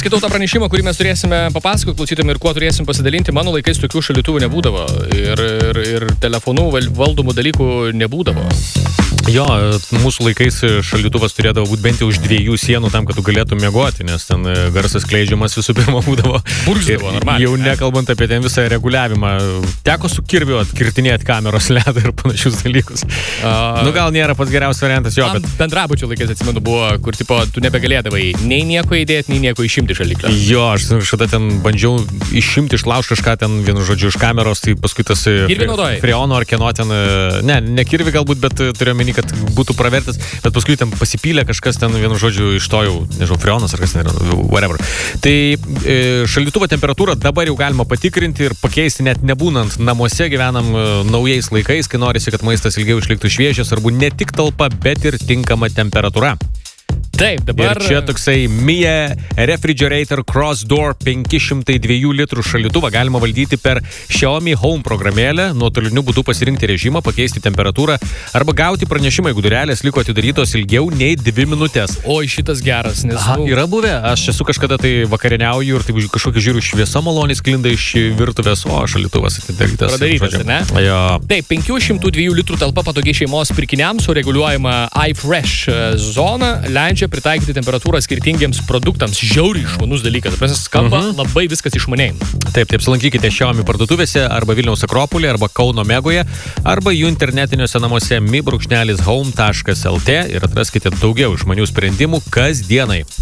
Skaitau tą pranešimą, kurį mes turėsime papasakoti klausytojams ir kuo turėsim pasidalinti. Mano laikais tokių šaldytuvų nebūdavo ir telefonų valdomų dalykų nebūdavo. Jo, mūsų laikais šaldytuvas turėdavo būti bent jau už 2 sienų tam, kad tu galėtum miegoti, nes ten garsas skleidžiamas visų pirma būdavo. Purkšdavo, normaliai. Jau nekalbant apie ten visą reguliavimą. Teko su kirviu atkirtinėti kameros ledą ir panašius dalykus. Gal nėra pats geriausias variantas, jo, bet... Bendrabučio laikais, atsimenu, buvo, kur tipo, tu nebegalėdavai nei nieko įdėti, nei nieko išimti šaldyklą. Jo, aš kažkada ten bandžiau išimti, išlaužti kažką ten, vienu žodžiu, iš kameros, tai paskui tas freono ar kieno ten, ne kirvi galbūt, bet turiu omeny, kad būtų pravertas, bet paskui ten pasipylė kažkas ten, vienu žodžiu, iš to jau, nežinau, freonas ar kas ten, whatever. Tai šaldytuvo temperatūrą dabar jau galima patikrinti ir pakeisti net nebūnant namuose, gyvenam naujais laikais, kai norisi, kad maistas ilgiau išliktų šviežias, arba ne tik talpa, bet ir tinkama temperatūra. Taip, dabar... Ir čia toksai Mia Refrigerator Cross Door 502 litrų šaldytuvą galima valdyti per Xiaomi Home programėlę, nuotoliniu būdu pasirinkti režimą, pakeisti temperatūrą arba gauti pranešimą, jeigu durelės liko atidarytos ilgiau nei 2 minutės. Oi, šitas geras, nes... Yra buvę, aš esu kažkada tai vakarieniauju ir tai kažkokį žiūriu šviesa maloniai sklinda iš virtuvės, o šaldytuvas atidarytas. Pradarytas, ne? Jo. Taip, 502 litrų talpa patogiai šeimos pirkiniams, su reguliuojama iFresh zona, leidžia pritaikyti temperatūrą skirtingiems produktams. Žiauriai išmanus dalykas. Skamba labai viskas išmaniai. Taip, apsilankykite Xiaomi parduotuvėse arba Vilniaus Akropolėje, arba Kauno Megoje, arba jų internetiniuose namuose mi.home.lt ir atraskite daugiau išmanių sprendimų kasdienai.